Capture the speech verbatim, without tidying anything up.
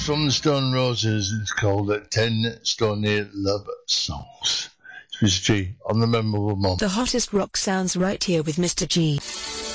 from the Stone Roses. It's called uh, ten Stony Love Songs. It's Mister G on the Memorable Mom. The hottest rock sounds right here with Mister G.